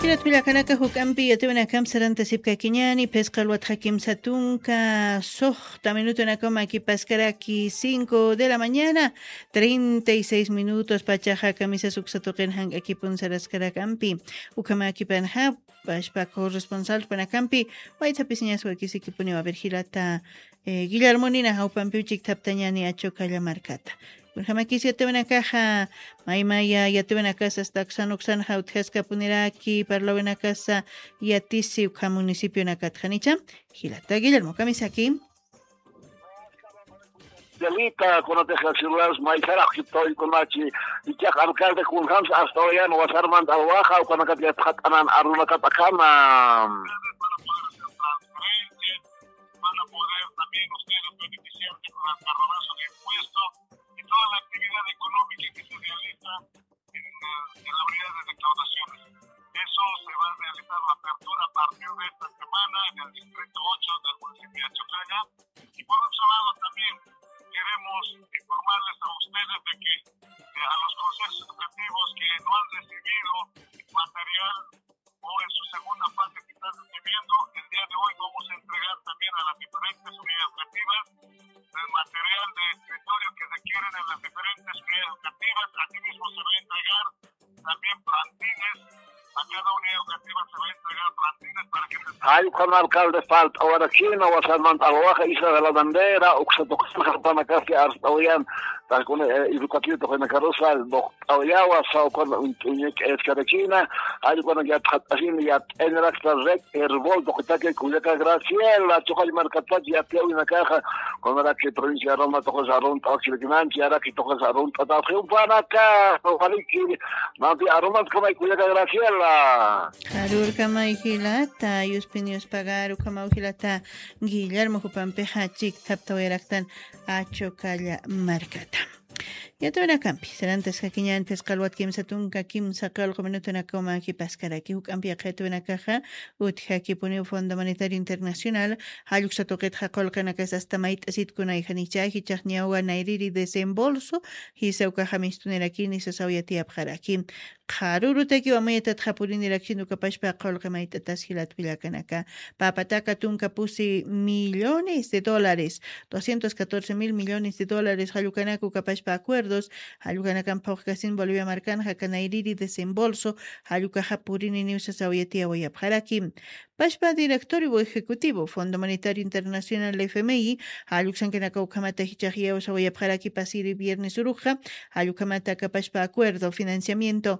Kirat Pilakanaka Hukampi, Yatuna Kamsaranta Sipka Kiñani, Pescal Hakim Satunka, minuto en coma aquí Pascaraki, 5 de la mañana, 36 minutos, Pachaja, Camisa Suxatokenhang, aquí Punsaras Karakampi, Ukamaki Panha, Pashpa corresponsal Panacampi, White Piscinas, Wakisi Kipunio, Vergilata, Guillermo Nina, Haupampichik Taptañani, Achocaya Marcata. Jamaki te ven a caja, Maimaya, ya te ven a casa, hasta Xanoxan, Hautesca Puniraki, Parlo en a casa, y a Tisi, municipio en Acatjanicha, Gilata Guillermo Kamisaki. Delita con la teja celulares, Maizara, Hipto y Conachi, y que alcalde con Hans Astoyano, was Armand Alwaja, o con la Katia Hatanan, Aruna Katacana. Van a poder también ustedes beneficiarse con el carronazo de impuestos y toda la actividad económica que se realiza en la unidad de recaudaciones. Eso se va a realizar la apertura a partir de esta semana en el distrito 8 del municipio de Achocalla. Y por otro lado también queremos informarles a ustedes de que a los consejos educativos que no han recibido material o en su segunda fase que están recibiendo, el día de hoy vamos a entregar también a las diferentes unidades educativas el material de escritorio que requieren en las diferentes unidades educativas. Asimismo se va a entregar también plantines. A cada unidad educativa se va a entregar plantines para que hay con alcalde falta ahora chino o Salman Alwaja Isla de la Bandera o que se toca para casi hasta hoy tal con educativo con la carosa Oyawa o con un escarechina hay cuando ya así ya en la rec el volto que está que cuya Graciela choca marcata ya te una caja con la que provincia de Roma toca Zarón Oxilinan y ahora que toca Zarón para para acá o para que no te aromas como cuya Graciela Harur kama Gilata Yuspinius Pagar kama Gilata Guillermo Jupampeja Chik Taptoeraktan Achocalla Marcata. Ya te ven a campi, serantes kakiñan pescalwat kim satunka kim sakal minuto na coma aquí pascaraki hukampi ajeto en a caja utjaki pone Fondo Monetario Internacional haluk satoket hakol kana casa hasta mait asit kuna ihanicha hichahniawa nairiri desembolso hisauka hamistunerakin y sasawiyati abjaraki Haruruteki wamayata tjapurini rakshinu kapashpa kolka maita tashilat vilakanaka papataka tunka pusi millones de dólares 214,000 millones de dólares halukanaku kapashpa acuerdos halukanakan paukasin Bolivia marcan hakanairiri desembolso halukaja purini niusa sawiatia wayabharaki Pashpa Directorio Ejecutivo Fondo Monetario Internacional FMI haluksankanaka ukamata hichahia usawayabharaki pasiri viernes uruja halukamata kapashpa acuerdo financiamiento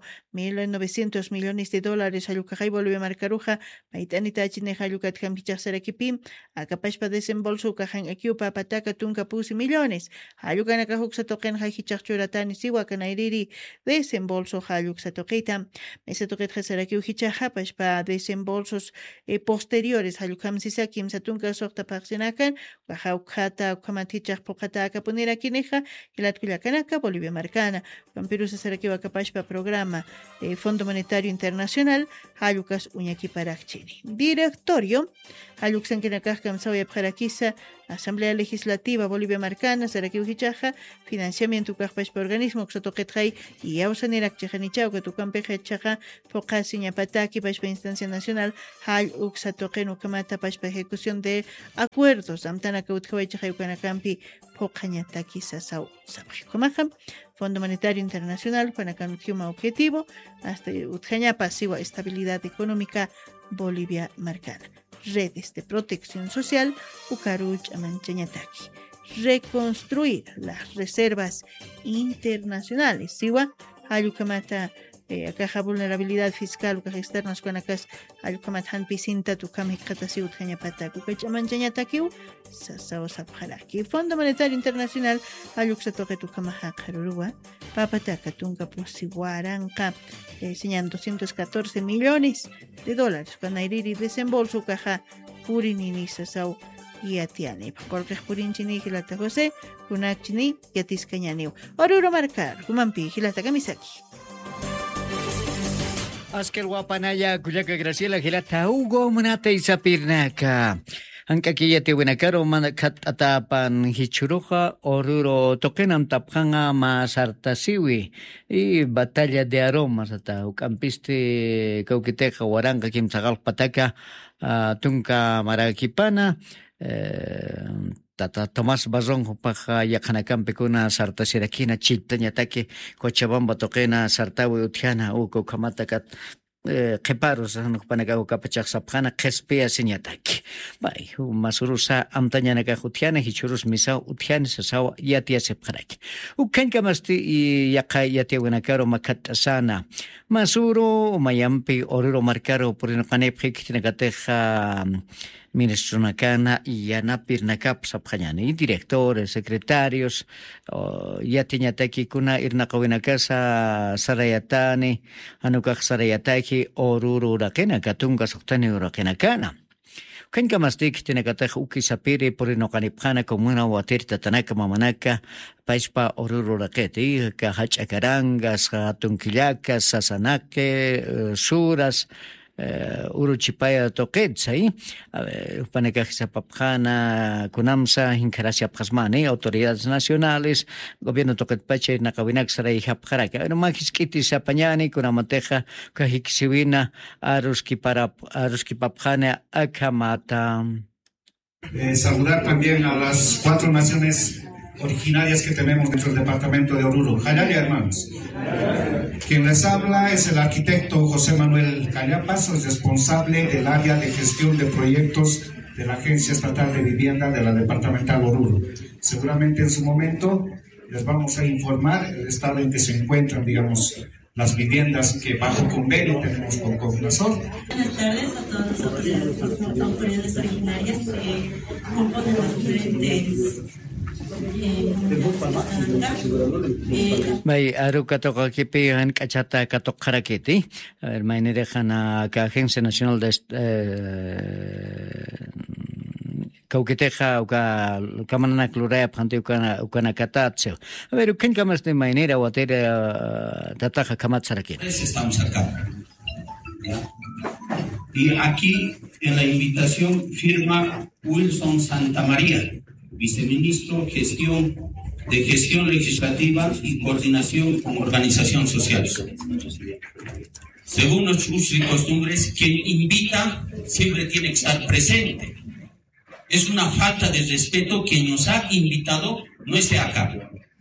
1.900 millones de dólares halukajay Bolivia marcaruja maitanita chine halukat kampichasarakipi akapashpa desembolso kajan akiupa pataka tunka pusi millones halukanaka huksatoken hajichachchuratani siwa kanairiri desembolso haluksatoketa mesatoket hasarakiu hichaja pashpa desembolsos posteriores halukam sisakim satunka sokta paxinakan kajaukata kamatichaj pokata akapunera kineja hilatkullakanaka Bolivia marcana Pampiru sasarakiwa kapashpa programa Fondo Monetario Internacional halukas uñaki parachini directorio haluksan kinakajkam sawya parakisa Asamblea Legislativa Bolivia Marcana Sarakiu Hichaja financiamiento kajpashpa organismo xotoqetjay y ausanerak chajanichau que tu campeje chaja focasiña pataki pashpa instancia nacional hal uxatoqenu kamata pashpa ejecución de acuerdos amtana kautjaway chajayukanakampi foqañataki sasau sabjikomajam Fondo Monetario Internacional Panacanutiuma objetivo hasta utjaña pasiva estabilidad económica Bolivia Marcana redes de protección social Ucaruch Amanchañataki reconstruir las reservas internacionales siwa hayukamata caja vulnerabilidad fiscal caja externas con acas hayukamat han pisinta tu kami katasi utjañapata kukachamanchañatakiu sasao sabjaraki Fondo Monetario Internacional hayuksatoque tu kamaja karurua papataka tunka pusiwaranka señan 214 millones de dólares con airiri desembolso caja purinini sasao Yatiani, porque Purinchini, Gilata José, Kunachini, Yatiscañani, Oruro Marcar, Humampi, Gilata Kamisaki. Askel Guapanaya, Kuyaka Graciela, Gilata Hugo Munata y Sapirnaka. Hank'akiyati winakaro mana khat'atapan hichuruqa Oruro toqinam tapqanqa masartasiwi y batalla de aromas ata uk'anpisti kawkiteqa waranqa kimsa qallqpataqa tunka marakipana Tata Tomás Barrón paja yaqanakanpikuna sartasirakina chiltañataki Cochabamba toqina sartawi utjana uku kamatakat qhiparos nuqpanaka ukapachaq sapqana qhispia siñataki bay masurusa amtañanaka utjana hichurus misa utjana sasawa yatiasipqaraki ukkankamasti yaqa yatiawinakaro makhatasana masuro mayampi oruro marcaro purinqanipqi kitinakateqa ministro nakana y yanapir nakap sapqañani directores secretarios yatiñataki kuna irnaqawinakasa sarayatani hanukaq sarayataki oruro uraqina katunqa suqtani uraqinakana kankamastik tinakataq ukisapiri purinoqanipqana comuna watirta tanaka mamanaka paispa oruro uraqiti ka hach'akarangas hatunkillakas sasanake suras uruchipaya toqetsay upanakajsapapqana kunamsa hinkarasiapqasmani autoridades nacionales gobierno toqetpacha naqawinak sarayhapqaraka majisk'itisapañani kunamateqa kajiksiwina aruskipapqana akamata. Saludar también a las 4 naciones originarias que tenemos dentro del departamento de Oruro. Jayaya, hermanos. Quien les habla es el arquitecto José Manuel Callapas, responsable del área de gestión de proyectos de la Agencia Estatal de Vivienda de la Departamental Oruro. Seguramente en su momento les vamos a informar el estado en que se encuentran, digamos, las viviendas que bajo convenio tenemos con COFNASOR. Buenas tardes a todas las autoridades originarias que componen las diferentes Bay aru katoqa kipi han kachata katoqarakiti mainerejana ka Agencia Nacional de kaukiteja uka kamana kluraya phanti ukana katatse a ver ken kamas de mainera watera tataja kamatsaraki Estamos acá. Y aquí en la invitación firma Wilson Santamaría, viceministro de Gestión Legislativa y Coordinación con Organización Social. Según los usos y costumbres, quien invita siempre tiene que estar presente. Es una falta de respeto quien nos ha invitado no esté acá.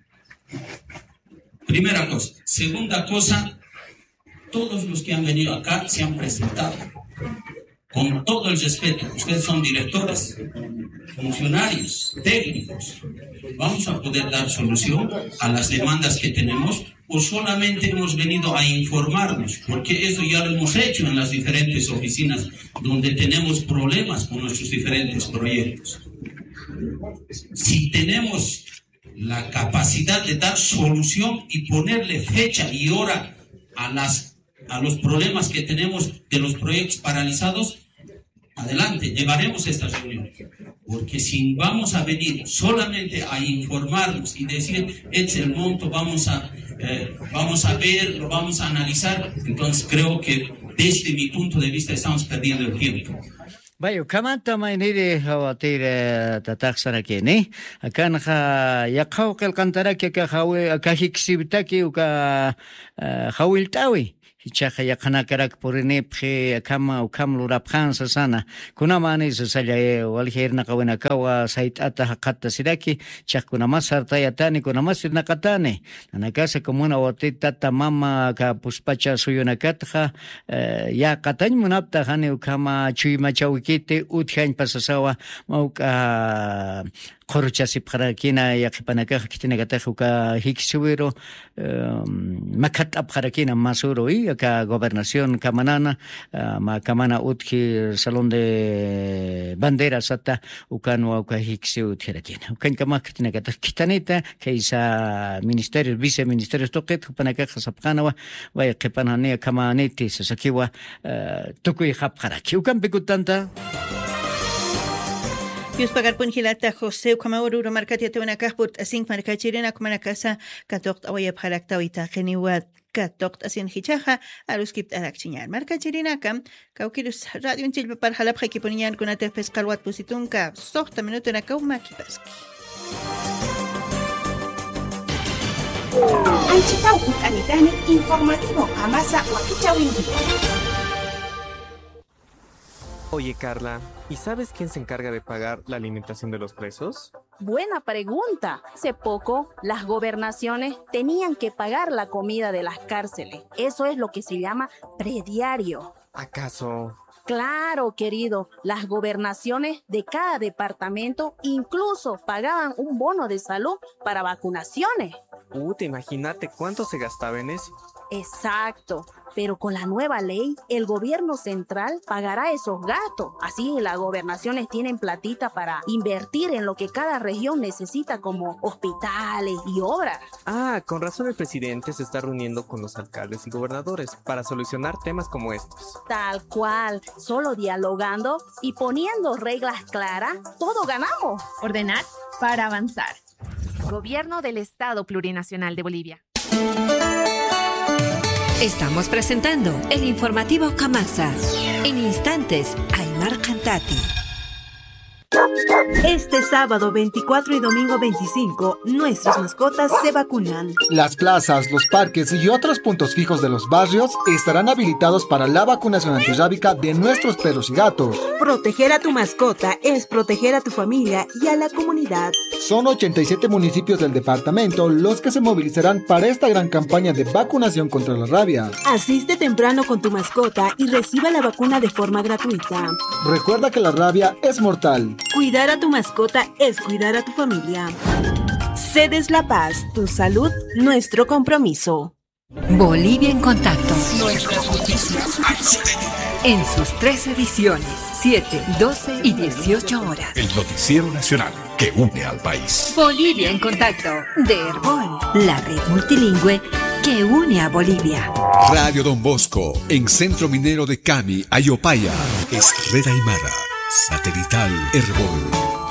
Primera cosa. Segunda cosa, todos los que han venido acá se han presentado. Con todo el respeto, ustedes son directores, funcionarios, técnicos. ¿Vamos a poder dar solución a las demandas que tenemos o solamente hemos venido a informarnos? Porque eso ya lo hemos hecho en las diferentes oficinas donde tenemos problemas con nuestros diferentes proyectos. Si tenemos la capacidad de dar solución y ponerle fecha y hora a los problemas que tenemos de los proyectos paralizados, adelante, llevaremos esta reunión. Porque si vamos a venir solamente a informarnos y decir, es el monto, vamos a ver, lo vamos a analizar, entonces creo que desde mi punto de vista estamos perdiendo el tiempo. Bayo kamata mainire hawatir tataxarakini akan yaqaw qalqantaraki ka hawe ka hiksibtaki ka hawiltawi Hichaja yaqanakarak purinipqi kama lurapqansa sana kunamani sasallaye walhirnaqawinakawa sayt'ata haqata siraki chaqkunamas sartayatani kunamas sirnaqatani nanakasa comuna watitata mama ka puspacha suyunakatqa yaqatañ munapta hani ukama chuymachawkiti utjañ pasasawa mauka qurchasipqarakina yaqipanakaqa kitinakataqa ka hiksiwiro makhat'apqarakina masuro ka gobernación kamanana kamana utki salón de banderas ata ukanwa uka hiksi utjerakina ukan kamak kitinakataqa kitanita kaisa ministerios viceministerios toqet panakaqa sapqanawa vaya qipanani kamaniti sasakiwa tukuy hapqaraki ukan pikutanta Yus pagar punjilata José Kamauru marcatia te una casput asing marcachirena como casa catoct awaya parakta wita geniwat catoct asin hichaja aluskip adakchiñar marcachirena cam kaukirus radio until par halap hekiponian kunate pescalwat pusitunka sohta minuto na kauma kipaski. Anchita Utanitani informativo Amasa Wakichawingi. Oye, Carla, ¿y sabes quién se encarga de pagar la alimentación de los presos? Buena pregunta. Hace poco, las gobernaciones tenían que pagar la comida de las cárceles. Eso es lo que se llama prediario. ¿Acaso? Claro, querido. Las gobernaciones de cada departamento incluso pagaban un bono de salud para vacunaciones. Imagínate cuánto se gastaba en eso. Exacto. Pero con la nueva ley, el gobierno central pagará esos gastos. Así las gobernaciones tienen platita para invertir en lo que cada región necesita, como hospitales y obras. Con razón el presidente se está reuniendo con los alcaldes y gobernadores para solucionar temas como estos. Tal cual. Solo dialogando y poniendo reglas claras, todo ganamos. Ordenar para avanzar. Gobierno del Estado Plurinacional de Bolivia. Estamos presentando el informativo Camasa. En instantes, Aymar Cantati. Este sábado 24 y domingo 25, nuestras mascotas se vacunan. Las plazas, los parques y otros puntos fijos de los barrios estarán habilitados para la vacunación antirrábica de nuestros perros y gatos. Proteger a tu mascota es proteger a tu familia y a la comunidad. Son 87 municipios del departamento los que se movilizarán para esta gran campaña de vacunación contra la rabia. Asiste temprano con tu mascota y reciba la vacuna de forma gratuita. Recuerda que la rabia es mortal. Cuidar a tu mascota es cuidar a tu familia. Cedes La Paz, tu salud, nuestro compromiso. Bolivia en contacto. Nuestras noticias. En sus 3 ediciones, 7, 12 y 18 horas. El noticiero nacional que une al país. Bolivia en contacto, de Herbol, la red multilingüe que une a Bolivia. Radio Don Bosco, en Centro Minero de Cami, Ayopaya. Es Red Aymara, satelital Herbol.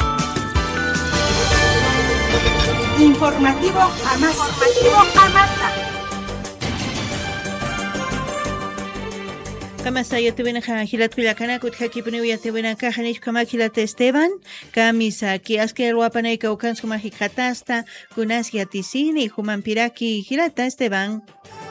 Informativo Amasa. Kamasa ya te ven a hilat pilakana kut haki puni ya te ven a kahanish kama hilat Esteban kamisa ki aske el wapanay kaukan suma hikatasta kunas ya tisini human piraki hilata Esteban.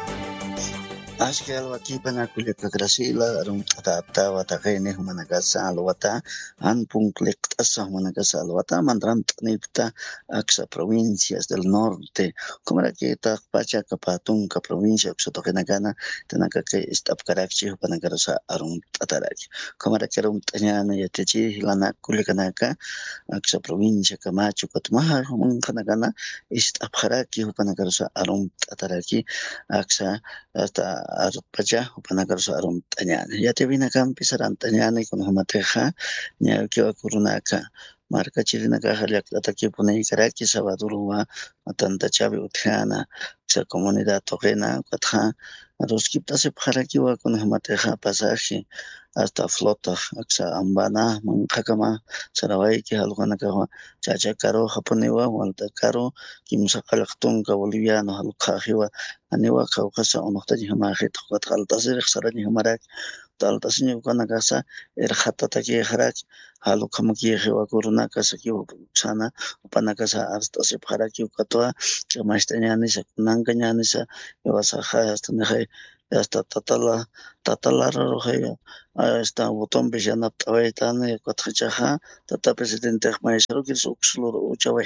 Aske alwaki panakulita Gracila rum tata wata kene humanagasa alwata anpung lectasa humanagasa alwata mandran nipta aksa provincias del norte como la que ta pacha kapatunka provincia xotokenagana tenaka que estapkarakchi humanagasa arum tataraki como la que rum tanyana yatechi hilana kulikanaka aksa provincia Camacho Catmaja humanagana estapkaraki humanagasa arum tataraki aksa hasta Arpacha, Upanacarso Arum Tañana. Ya te vine acá, empezaran Tañana y con Humateja, ya que va a Curunaca. Marca Chilena Caja, ya que aquí pone Caraqui, Sabadurua, Matanta Chave Utiana, esa comunidad tojena, Cuatja, a los Kiptas Paraki va con Humateja, pasaje hasta Flota, Axa Ambana, Mancacama, Saraway, que alguna caja, Chachacaro, Japonewa, Waltacaro, Kimsakalactunca, Boliviano, Alucajiwa, Anewa, Caucasa, Onotaji Hamajet, Altazer, Sarani Hamarak, Taltasino Kanagasa, Erhataki Harak, Halukamaki, Hewakuruna, Kasaki, Sana, Upanakasa, hasta Separaki, Katoa, Chamastanianisa, Nanganyanisa, Evasaja, hasta Nehe, hasta Tatala Roja, hasta Botón Bellana, Tavetane, Quatrachaja, Tata Presidente Maestro, que es Uxlur Uchave.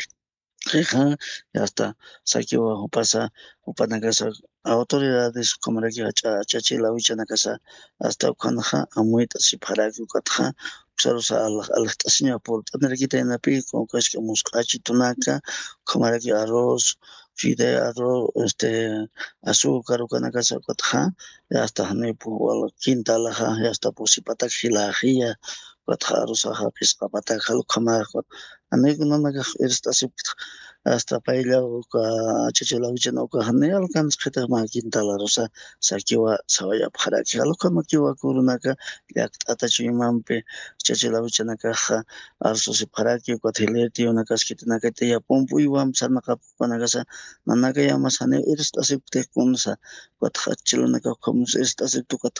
Ya está, Sakiwa pasa, Upanagasa, autoridades como la que Chachila Uchanakasa, hasta Ukanaja, Amuita, Siparaki, Katja, Usarusa al estación por tener que tener pico, que es que Muscachi, Tunaka, como la que arroz, fide, arroz, azúcar, Ukanakasa, Katja, ya está Nepu, Quinta Laja, ya está Pusipata, Gilajia, Katja, Rosaja, Piscapata, Kalukama, Anegunanaga, esta hasta paella uka chachalawchana uka hane alcanzqita ma Quintala Rosa sakiwa sawaya pharaki aluka makiwa kurunaka llaqt'ata chuymanpi chachalawchana kaqa arsusi pharaki uka thileti una kaskitinaka yapumpu iwan sanaqapupanakasa nanaka yamasane irist'asiptiqkunasa watqachilunaka uqamus irist'asiptukata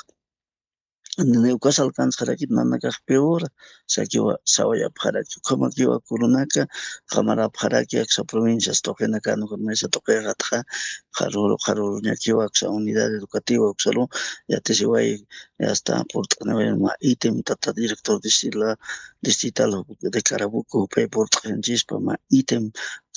Neucas alcanzaraki nanaka peor sakiwa sawaya pharaki uqamakiwa kurunaka qamara pharaki aksa provincias toqinaka mesa toqiqatqa qaruru ñakiwa aksa unidad educativa uksalu yatisiway hasta port'aniwayman item tata director distrital de Carabuco pay port'anchispa ma item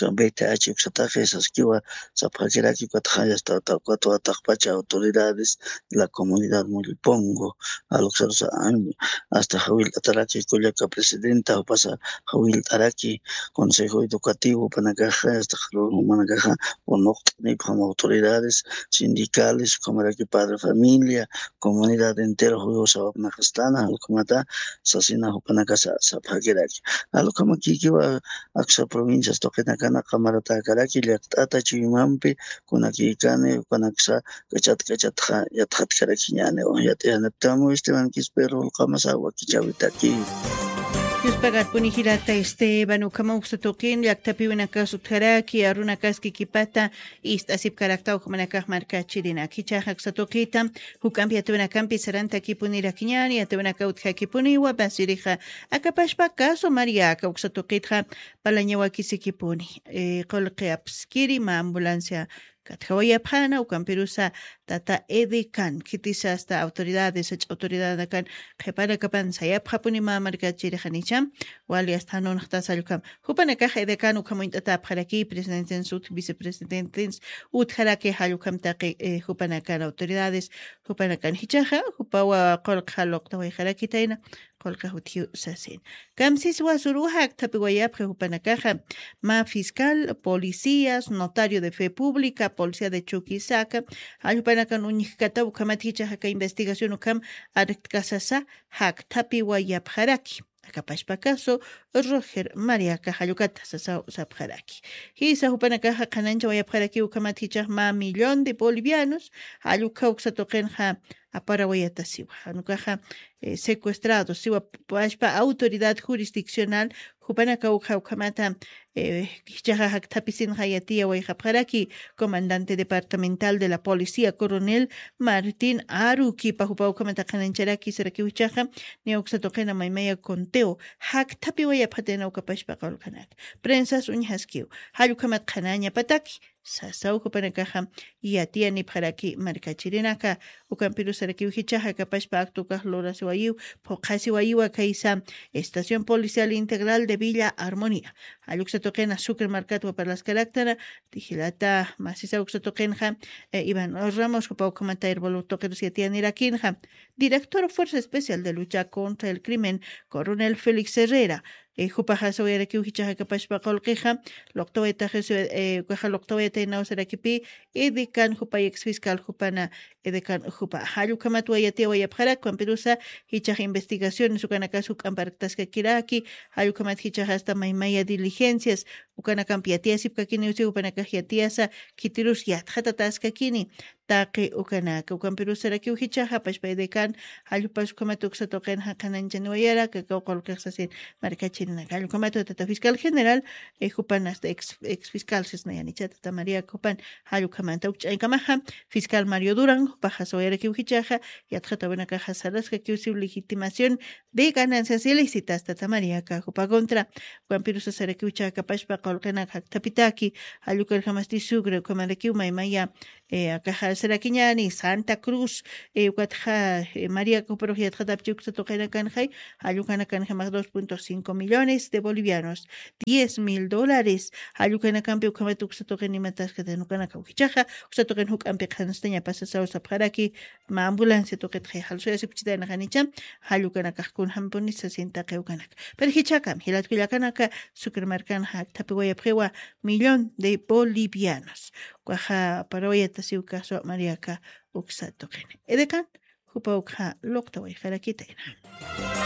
BTH uksataqa saskiwa sapaqiraki katqa hasta cuatro ataqpacha autoridades de la comunidad Mulipongo Aluxarsa hasta Jawil Ataraki Kullaka presidenta pasa Jawil Taraki Consejo Educativo Panakaja hasta Manakaja Onoqtni como autoridades sindicales Comaraki Padre Familia comunidad entera Juego Sababnajastana Alcomata Sasina Panakasa Sapagiraki Alcomaki Aksa provincias Tokenakana Camarata Karaki Llaqt'ata Chuymanpi Kunakikane Kunaksa Kachat Yathat Karakiñane o Yatianaptamo Esteban Quispero Kamasawa Kichawitaki Yuspagar punihirata Esteban ukamausta toqin llaqtapiwinaka sutjaraki arunaskaski kipata istasip karaktaw humanakaj markachirina kichajak satoqita hukampiatunakampi saranta kipunirakiñani atuwanaka utjakipuniwa basirija akapashpa caso mariaka uksatoqitja palañawakisikipuni qolqi apskiri ma ambulancia Katjawayapjana ukampirusa tata edekan kitisa hasta autoridades autoridad akan qepara kapan sayapjapuni ma markachirjanicham wali hasta non hasta salukam hupanaka edekan ukamuintata apjaraki presidenten sut vicepresidentes utjaraki halukam taqi hupanaka autoridades hupanakan hichaja hupawa qolqa loqtawa jarakitaina qolqa hutiu sasin kamsis wasuruhak tapiwayapje hupanakaja ma fiscal policías notario de fe pública policía de Chuquisaca alpanakan uñikata ukamaticha haka investigación ukam artkasasa hak tapiwayapjaraki akapashpa caso Roger María Cajallucata Sapjaraki. Hisa hupanakaja kanancha wayapjaraki ukamaticha ma millón de bolivianos aluka uksatoqenja aparawayata siwa anukaja secuestrados siwa pashpa autoridad jurisdiccional hupanaka ukamata kichaja tapisin hayatia wayapjaraki comandante departamental de la policía coronel Martín Aruki pahupa ukamata kanancharaki seraki uchaja ne uksatoqena maymaya conteo hak tapi wayaphatena ukapashpa qolkanak prensas uñhaskiw hallukamat qanaña pataki sasau hupanakaja yatia nipjaraki markachirinaka ukampiru saraki uhichaja kapashpa aktukaj loras wayiw poqasi wayiwa kaisa estación policial integral de Villa Armonía aluksatoqena Sucre Marcatwa para las caracteras Tigilata Masisa uksatoqenja Iván Ramos hupa ukamata herbolutoqueros yatia nirakinja director Fuerza Especial de Lucha contra el Crimen Coronel Félix Herrera Jupaja soyaraki uhichaja kapashpa qolqija loqtaweta kuja loqtaweta nawsarakipi edekan jupay ex fiscal jupana edekan jupa hallukamat wayatia wayapjarak kwampirusa hichaja investigaciones ukanaka sukamparktaska kiraki hallukamat hichaja hasta maymaya diligencias ukanakampi yatiasip kakini usi upanaka yatiasa kitirus yatjata taskakini taqi ukanaka ukampirusaraki uhichaja pashpa edekan hallupas ukamat uksatoqen haqananchani wayara kakao qolqijsasin markachin Hallukamatu tata fiscal general jupan hasta ex fiscal sisnayanicha tata María Copan hallukamanta uchaycamaja fiscal Mario Durán baja soyaraki uhichaja yatjata buena caja sarasca que usi legitimación de ganancias ilícitas tata María Cajupa contra Guampirusa saraki uchaca pashpa colcana tapitaki hallucal jamasti sugre comaraki umaymaya caja sarakiñani Santa Cruz uatja María Copro yatjata pchuxa toqena canjay hallucana canja más 2.5 millones de bolivianos, $10,000. Ayukana campi ukamatu uksatoqen imatasqa tenukana ukichaja, uksatoqen huk ampi qhanstaña pasasau sapjaraki, ma ambulancia toqetqi halsuya sipchitayna qanicham, ayukana kaqkun hampuni sasinta qewkanak. Pero hichakam, hilatkullakanaka sucremarkanja tapiwayapqiwa millón de bolivianos. Kuaja parawayata siukaso Mariaka uksatoqen. Edekan, hupa ukha loqtaway qarakitayna.